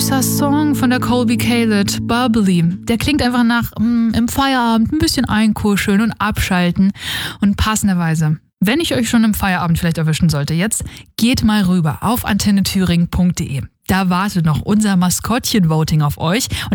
süßer Song von der Colby Caled, Bubbly. Der klingt einfach nach im Feierabend ein bisschen einkuscheln und abschalten. Und passenderweise, wenn ich euch schon im Feierabend vielleicht erwischen sollte, jetzt geht mal rüber auf antennethüringen.de. Da wartet noch unser Maskottchen-Voting auf euch.